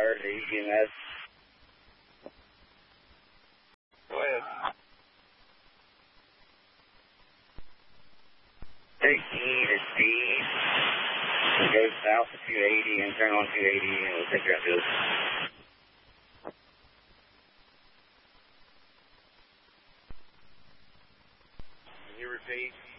Fire, EMS. Go ahead. Take E to D. Go south to 280 and turn on 280 and we'll take you out to this. Can you repeat?